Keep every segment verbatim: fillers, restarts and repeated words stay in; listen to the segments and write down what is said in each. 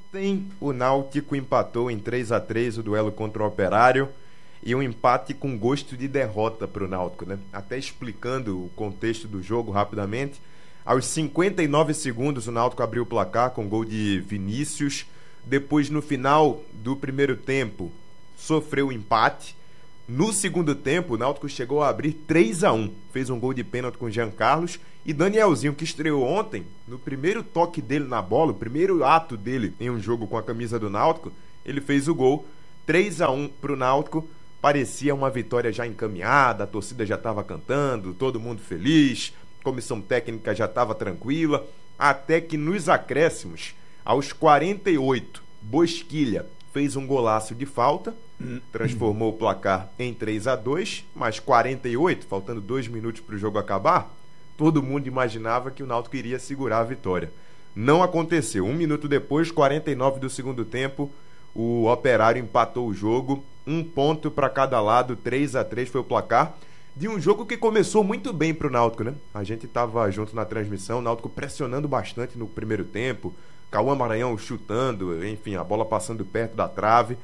Ontem o Náutico empatou em três a três o duelo contra o Operário, e um empate com gosto de derrota para o Náutico, né? Até explicando o contexto do jogo rapidamente, aos cinquenta e nove segundos o Náutico abriu o placar com gol de Vinícius. Depois, no final do primeiro tempo, sofreu o empate. No segundo tempo, o Náutico chegou a abrir três a um. Fez um gol de pênalti com Jean Carlos. E Danielzinho, que estreou ontem, no primeiro toque dele na bola, o primeiro ato dele em um jogo com a camisa do Náutico, ele fez o gol. três a um para o Náutico. Parecia uma vitória já encaminhada, a torcida já estava cantando, todo mundo feliz, comissão técnica já estava tranquila, até que nos acréscimos, aos quarenta e oito, Bosquilha fez um golaço de falta, transformou o placar em três a dois, mas quarenta e oito, faltando dois minutos para o jogo acabar, todo mundo imaginava que o Náutico iria segurar a vitória. Não aconteceu. Um minuto depois, quarenta e nove do segundo tempo, o Operário empatou o jogo, um ponto para cada lado, três a três foi o placar, de um jogo que começou muito bem para o Náutico, né? A gente estava junto na transmissão, o Náutico pressionando bastante no primeiro tempo, Cauã Maranhão chutando, enfim, a bola passando perto da trave,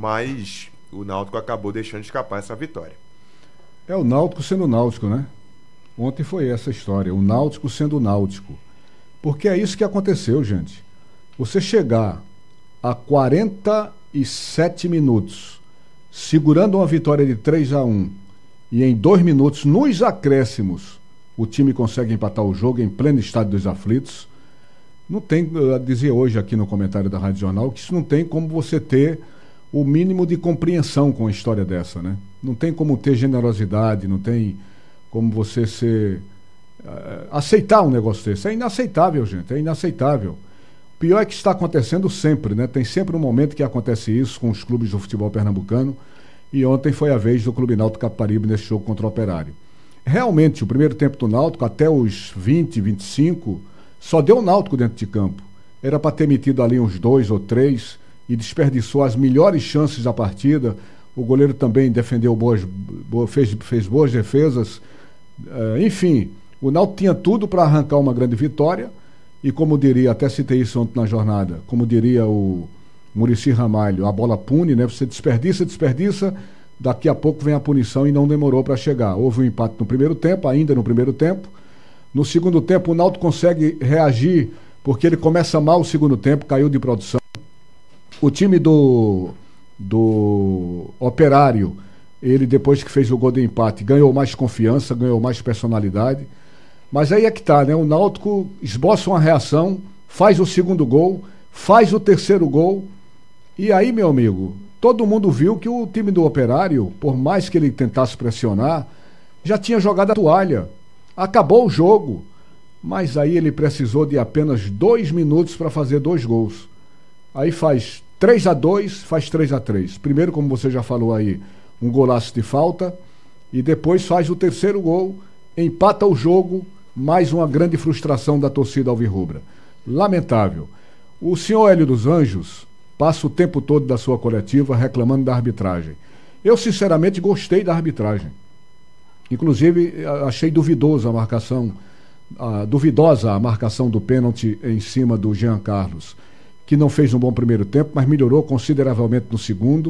mas o Náutico acabou deixando escapar essa vitória. É o Náutico sendo Náutico, né? Ontem foi essa história, o Náutico sendo Náutico. Porque é isso que aconteceu, gente. Você chegar a quarenta e sete minutos, segurando uma vitória de três a um, e em dois minutos, nos acréscimos, o time consegue empatar o jogo em pleno estádio dos aflitos. Não tem, eu dizia hoje aqui no comentário da Rádio Jornal, que isso não tem como você ter o mínimo de compreensão com a história dessa, né? Não tem como ter generosidade, não tem como você ser uh, aceitar um negócio desse. É inaceitável, gente, é inaceitável. O pior é que está acontecendo sempre, né? Tem sempre um momento que acontece isso com os clubes do futebol pernambucano, e ontem foi a vez do Clube Náutico Capibaribe nesse jogo contra o Operário. Realmente, o primeiro tempo do Náutico, até os vinte, vinte e cinco, só deu o Náutico dentro de campo. Era para ter metido ali uns dois ou três e desperdiçou as melhores chances da partida. O goleiro também defendeu boas, boas fez, fez boas defesas. Uh, enfim, o Náutico tinha tudo para arrancar uma grande vitória. E como diria, até citei isso ontem na jornada, como diria o Muricy Ramalho, a bola pune, né? Você desperdiça, desperdiça, daqui a pouco vem a punição, e não demorou para chegar. Houve um empate no primeiro tempo, ainda no primeiro tempo. No segundo tempo, o Náutico consegue reagir, porque ele começa mal o segundo tempo, caiu de produção. O time do, do Operário, ele depois que fez o gol de empate, ganhou mais confiança, ganhou mais personalidade. Mas aí é que tá, né? O Náutico esboça uma reação, faz o segundo gol, faz o terceiro gol, e aí, meu amigo, todo mundo viu que o time do Operário, por mais que ele tentasse pressionar, já tinha jogado a toalha. Acabou o jogo, mas aí ele precisou de apenas dois minutos para fazer dois gols. Aí faz três a dois, faz três a três. Primeiro, como você já falou aí, um golaço de falta, e depois faz o terceiro gol, empata o jogo, mais uma grande frustração da torcida alvirrubra. Lamentável. O senhor Hélio dos Anjos passa o tempo todo da sua coletiva reclamando da arbitragem. Eu, sinceramente, gostei da arbitragem. Inclusive, achei duvidosa a marcação, a, duvidosa a marcação do pênalti em cima do Jean Carlos, que não fez um bom primeiro tempo, mas melhorou consideravelmente no segundo.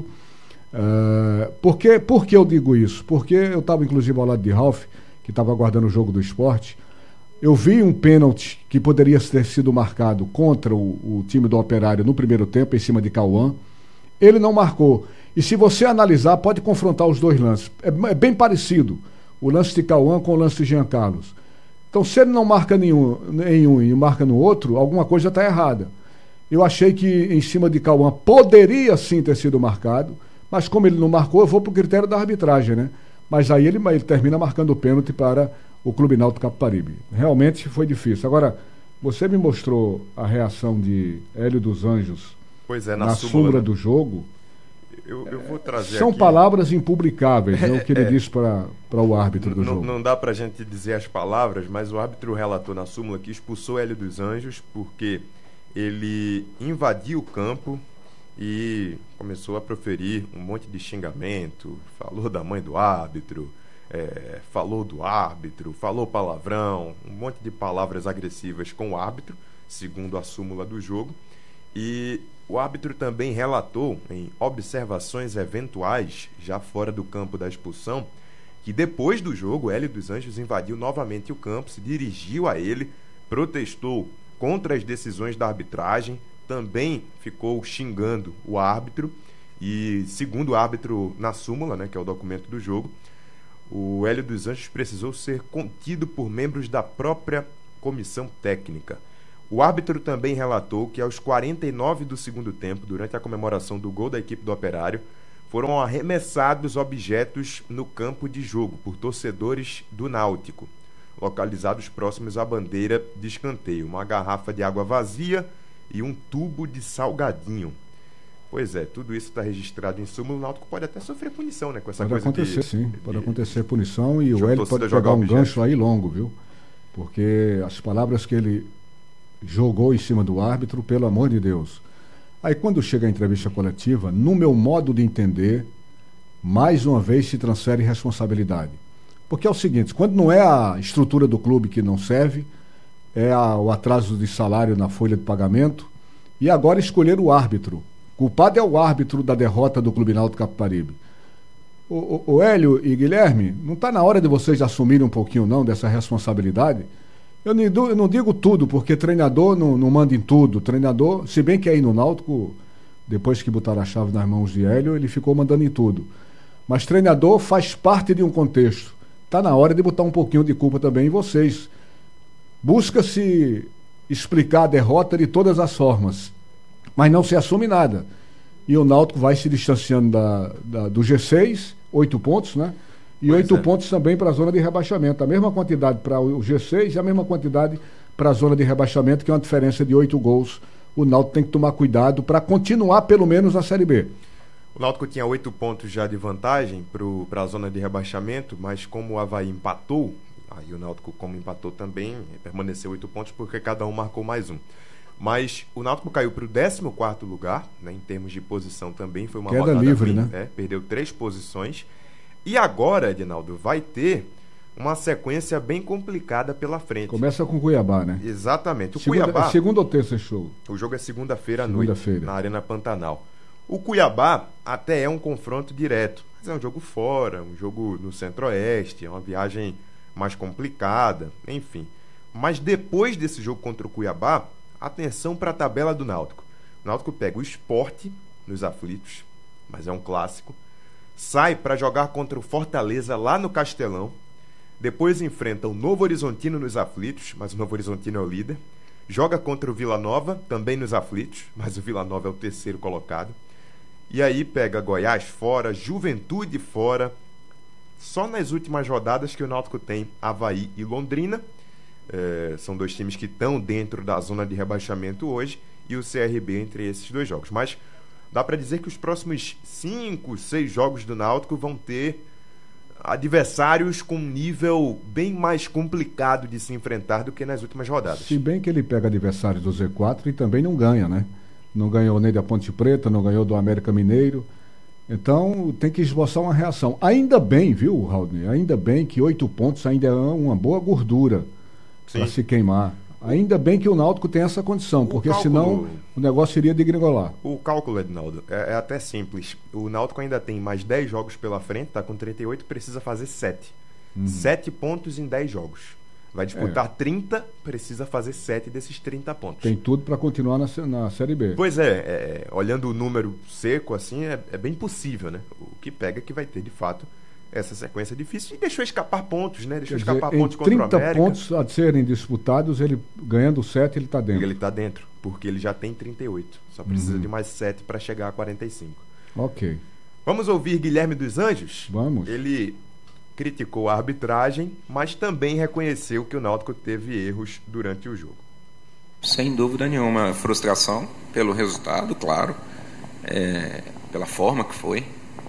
Uh, por, que, por que eu digo isso? Porque eu estava, inclusive, ao lado de Ralf, que estava aguardando o jogo do Sport. Eu vi um pênalti que poderia ter sido marcado contra o, o time do Operário no primeiro tempo, em cima de Cauã. Ele não marcou. E se você analisar, pode confrontar os dois lances. É, é bem parecido o lance de Cauã com o lance de Jean Carlos. Então, se ele não marca nenhum, em um e marca no outro, alguma coisa está errada. Eu achei que em cima de Cauã poderia sim ter sido marcado, mas como ele não marcou, eu vou para o critério da arbitragem, né? Mas aí ele, ele termina marcando o pênalti para o Clube Náutico Capibaribe. Realmente foi difícil. Agora, você me mostrou a reação de Hélio dos Anjos, pois é, na, na súmula, súmula né? do jogo. Eu, eu vou trazer São aqui... palavras impublicáveis, né, o que ele é, disse para o árbitro do n- jogo. Não dá para a gente dizer as palavras, mas o árbitro relatou na súmula que expulsou Hélio dos Anjos porque ele invadiu o campo e começou a proferir um monte de xingamento, falou da mãe do árbitro, é, falou do árbitro, falou palavrão, um monte de palavras agressivas com o árbitro, segundo a súmula do jogo. E o árbitro também relatou, em observações eventuais, já fora do campo da expulsão, que depois do jogo, Hélio dos Anjos invadiu novamente o campo, se dirigiu a ele, protestou contra as decisões da arbitragem, também ficou xingando o árbitro e, segundo o árbitro na súmula, né, que é o documento do jogo, o Hélio dos Anjos precisou ser contido por membros da própria comissão técnica. O árbitro também relatou que aos quarenta e nove do segundo tempo, durante a comemoração do gol da equipe do Operário, foram arremessados objetos no campo de jogo por torcedores do Náutico, localizados próximos à bandeira de escanteio. Uma garrafa de água vazia e um tubo de salgadinho. Pois é, tudo isso está registrado em súmula. O Náutico pode até sofrer punição, né? Com essa pode coisa acontecer, de, sim. de, pode acontecer punição e o Hélio pode pegar um objetos. gancho aí longo, viu? Porque as palavras que ele jogou em cima do árbitro, pelo amor de Deus. Aí quando chega a entrevista coletiva, no meu modo de entender, mais uma vez se transfere responsabilidade. Porque é o seguinte, quando não é a estrutura do clube que não serve, é a, o atraso de salário na folha de pagamento, e agora escolher o árbitro. Culpado é o árbitro da derrota do Clube Náutico Capibaribe. O, o, o Hélio e Guilherme, não está na hora de vocês assumirem um pouquinho não dessa responsabilidade? Eu não, eu não digo tudo, porque treinador não, não manda em tudo. Treinador, se bem que aí no Náutico, depois que botaram a chave nas mãos de Hélio, ele ficou mandando em tudo. Mas treinador faz parte de um contexto. Está na hora de botar um pouquinho de culpa também em vocês. Busca-se explicar a derrota de todas as formas, mas não se assume nada. E o Náutico vai se distanciando da, da, do G seis, oito pontos, né? E oito é. pontos também para a zona de rebaixamento. A mesma quantidade para o G seis e a mesma quantidade para a zona de rebaixamento, que é uma diferença de oito gols. O Náutico tem que tomar cuidado para continuar pelo menos na Série B. O Náutico tinha oito pontos já de vantagem para a zona de rebaixamento, mas como o Avaí empatou, aí o Náutico, como empatou também, permaneceu oito pontos porque cada um marcou mais um. Mas o Náutico caiu para o décimo quarto lugar, né, em termos de posição também, foi uma queda rodada livre, bem, né? É, perdeu três posições. E agora, Edinaldo, vai ter uma sequência bem complicada pela frente. Começa com o Cuiabá, né? Exatamente. O segunda, Cuiabá... É segunda ou terça esse jogo? O jogo é segunda-feira à segunda noite, feira. na Arena Pantanal. O Cuiabá até é um confronto direto, mas é um jogo fora, um jogo no Centro-Oeste, é uma viagem mais complicada, enfim. Mas depois desse jogo contra o Cuiabá, atenção para a tabela do Náutico. O Náutico pega o Sport nos aflitos, mas é um clássico. Sai para jogar contra o Fortaleza lá no Castelão. Depois enfrenta o Novo Horizontino nos aflitos, mas o Novo Horizontino é o líder. Joga contra o Vila Nova, também nos aflitos, mas o Vila Nova é o terceiro colocado. E aí pega Goiás fora, Juventude fora. Só nas últimas rodadas que o Náutico tem Avaí e Londrina. É, são dois times que estão dentro da zona de rebaixamento hoje. E o C R B entre esses dois jogos. Mas dá para dizer que os próximos cinco, seis jogos do Náutico vão ter adversários com um nível bem mais complicado de se enfrentar do que nas últimas rodadas. Se bem que ele pega adversários do Z quatro e também não ganha, né? Não ganhou nem da Ponte Preta, não ganhou do América Mineiro. Então tem que esboçar uma reação. Ainda bem, viu, Raul? Ainda bem que oito pontos ainda é uma boa gordura para se queimar. Ainda bem que o Náutico tem essa condição, o porque cálculo, senão o negócio iria degringolar. O cálculo, Edinaldo, é, é até simples. O Náutico ainda tem mais dez jogos pela frente, está com trinta e oito, precisa fazer sete. Uhum. sete pontos em dez jogos. Vai disputar é. trinta, precisa fazer sete desses trinta pontos. Tem tudo para continuar na, na Série B. Pois é, é, olhando o número seco assim, é, é bem possível, né? O que pega é que vai ter, de fato, essa sequência difícil e deixou escapar pontos, né? Deixou Quer escapar dizer, pontos contra o América. trinta pontos a serem disputados, ele ganhando sete, ele está dentro. Ele está dentro, porque ele já tem trinta e oito. Só precisa uhum. de mais sete para chegar a quarenta e cinco. Ok. Vamos ouvir Guilherme dos Anjos? Vamos. Ele criticou a arbitragem, mas também reconheceu que o Náutico teve erros durante o jogo. Sem dúvida nenhuma, frustração pelo resultado, claro, é, pela forma que foi.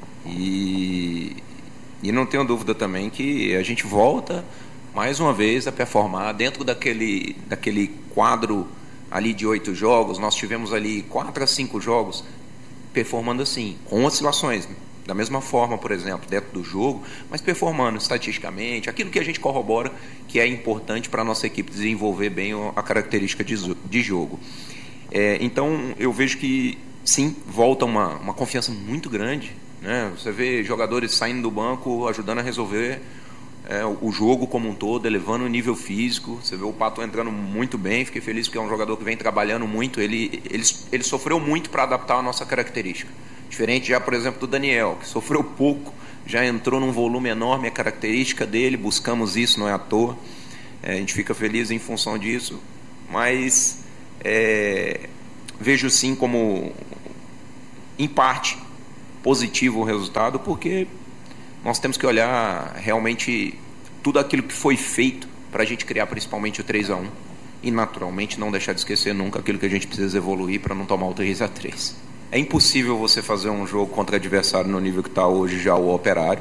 E... E não tenho dúvida também que a gente volta mais uma vez a performar dentro daquele, daquele quadro ali de oito jogos. Nós tivemos ali quatro a cinco jogos performando assim, com oscilações, da mesma forma, por exemplo, dentro do jogo, mas performando estatisticamente, aquilo que a gente corrobora que é importante para a nossa equipe desenvolver bem a característica de, de jogo. É, então, eu vejo que, sim, volta uma, uma confiança muito grande, né? Você vê jogadores saindo do banco, ajudando a resolver é, o jogo como um todo, elevando o nível físico. Você vê o Pato entrando muito bem, fiquei feliz porque é um jogador que vem trabalhando muito. Ele, ele, ele sofreu muito para adaptar a nossa característica. Diferente já, por exemplo, do Daniel, que sofreu pouco, já entrou num volume enorme, a característica dele, buscamos isso, não é à toa. É, a gente fica feliz em função disso, mas é, vejo sim como, em parte, positivo o resultado, porque nós temos que olhar realmente tudo aquilo que foi feito para a gente criar principalmente o três a um e naturalmente não deixar de esquecer nunca aquilo que a gente precisa evoluir para não tomar o três a três. É impossível você fazer um jogo contra adversário no nível que está hoje já o Operário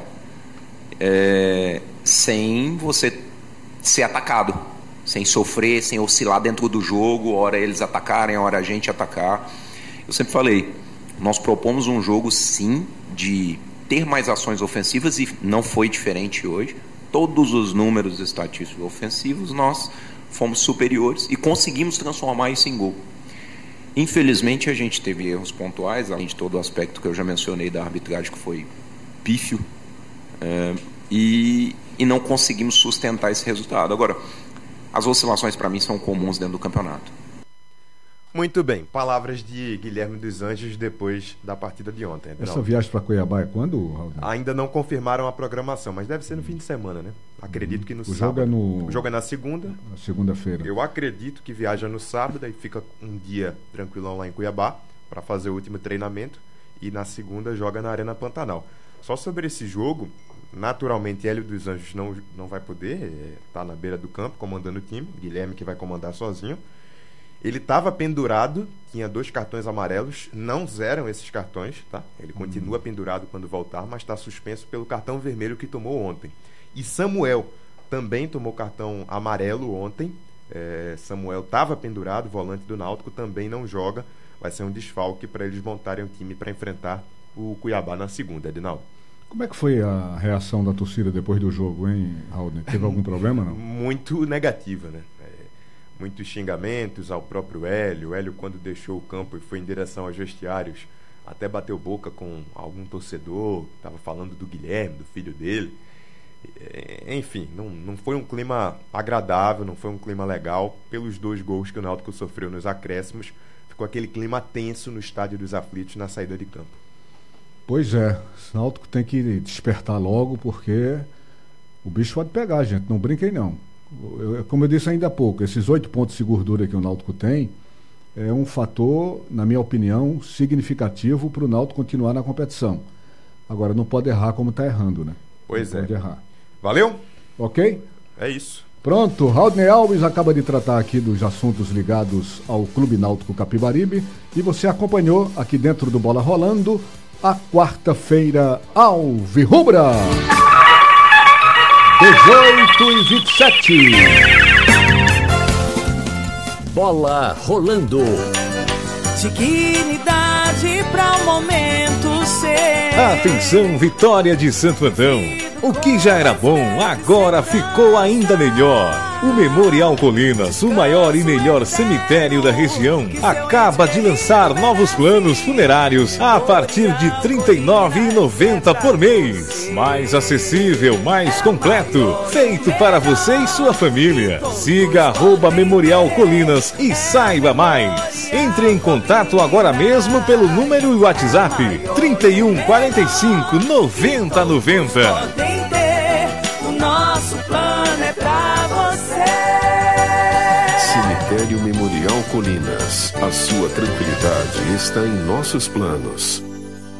é, sem você ser atacado, sem sofrer, sem oscilar dentro do jogo, hora eles atacarem, hora a gente atacar. Eu sempre falei, nós propomos um jogo sim de ter mais ações ofensivas e não foi diferente hoje. Todos os números estatísticos ofensivos nós fomos superiores e conseguimos transformar isso em gol. Infelizmente a gente teve erros pontuais, além de todo o aspecto que eu já mencionei da arbitragem, que foi pífio, é, e, e não conseguimos sustentar esse resultado. Agora, as oscilações para mim são comuns dentro do campeonato. Muito bem, palavras de Guilherme dos Anjos depois da partida de ontem. Essa não. viagem para Cuiabá é quando, Raul? Ainda não confirmaram a programação, mas deve ser no fim de semana, né? Acredito que no o sábado. Jogo é no... O jogo é na segunda. Na segunda-feira. Eu acredito que viaja no sábado e fica um dia tranquilão lá em Cuiabá para fazer o último treinamento e na segunda joga na Arena Pantanal. Só sobre esse jogo, naturalmente Hélio dos Anjos não, não vai poder estar tá na beira do campo comandando o time, Guilherme que vai comandar sozinho. Ele estava pendurado, tinha dois cartões amarelos, não zeram esses cartões, tá? Ele continua pendurado quando voltar, mas está suspenso pelo cartão vermelho que tomou ontem. E Samuel também tomou cartão amarelo ontem. É, Samuel estava pendurado, volante do Náutico, também não joga. Vai ser um desfalque para eles montarem o time para enfrentar o Cuiabá na segunda, Edinaldo. Como é que foi a reação da torcida depois do jogo, hein, Raul? Teve algum problema, não? Muito negativa, né? Muitos xingamentos ao próprio Hélio. O Hélio, quando deixou o campo e foi em direção aos vestiários, até bateu boca com algum torcedor, estava falando do Guilherme, do filho dele. Enfim, não, não foi um clima agradável, não foi um clima legal. Pelos dois gols que o Náutico sofreu nos acréscimos, ficou aquele clima tenso no Estádio dos Aflitos na saída de campo. Pois é, o Náutico tem que despertar logo, porque o bicho pode pegar, gente, não brinquem não. Eu, como eu disse ainda há pouco, esses oito pontos de gordura que o Náutico tem é um fator, na minha opinião, significativo para o Náutico continuar na competição. Agora, não pode errar como está errando, né? Pois não é. Pode errar. Valeu? Ok? É isso. Pronto, Raudney Alves acaba de tratar aqui dos assuntos ligados ao Clube Náutico Capibaribe e você acompanhou aqui dentro do Bola Rolando a quarta-feira alvirrubra. dezoito e vinte e sete. Bola rolando. Dignidade para o momento ser. Atenção, Vitória de Santo Antão. O que já era bom, agora ficou ainda melhor. O Memorial Colinas, o maior e melhor cemitério da região, acaba de lançar novos planos funerários a partir de trinta e nove reais e noventa centavos por mês. Mais acessível, mais completo, feito para você e sua família. Siga arroba Memorial Colinas e saiba mais. Entre em contato agora mesmo pelo número e WhatsApp trinta e um, quarenta e cinco, noventa, noventa. O nosso plano é pra você. Cemitério Memorial Colinas. A sua tranquilidade está em nossos planos.